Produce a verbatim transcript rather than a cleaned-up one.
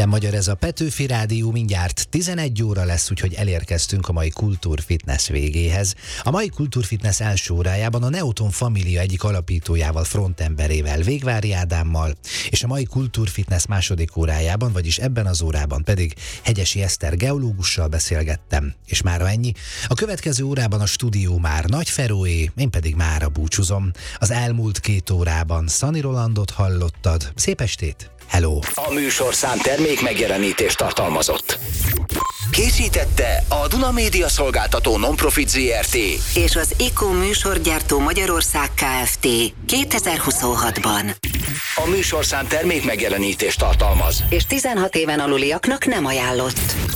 Minden magyar, ez a Petőfi Rádió, mindjárt tizenegy óra lesz, úgyhogy elérkeztünk a mai Kultúrfitness végéhez. A mai Kultúrfitness első órájában a Neoton Família egyik alapítójával, frontemberével, Végvári Ádámmal, és a mai Kultúrfitness második órájában, vagyis ebben az órában pedig Hegyesi Eszter geológussal beszélgettem, és mára ennyi. A következő órában a stúdió már Nagy Feróé, én pedig mára búcsúzom. Az elmúlt két órában Szani Rolandot hallottad. Szép estét! Hello! A műsorszám termék megjelenítést tartalmazott. Készítette a Duna Média Szolgáltató Non-Profit zé er té és az Iko műsorgyártó Magyarország Kft. kétezer-huszonhatban. A műsorszám termék megjelenítést tartalmaz, és tizenhat éven aluliaknak nem ajánlott.